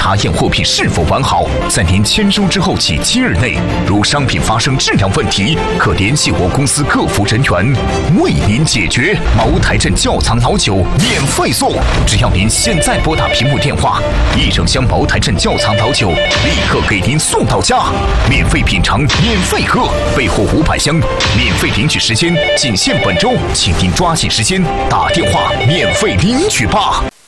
查验货品是否完好，在您签收之后起7日内，如商品发生质量问题，可联系我公司客服人员为您解决。茅台镇窖藏老酒免费送，只要您现在拨打屏幕电话，1整箱茅台镇窖藏老酒立刻给您送到家，免费品尝，免费喝，备货500箱，免费领取时间仅限本周，请您抓紧时间打电话免费领取吧。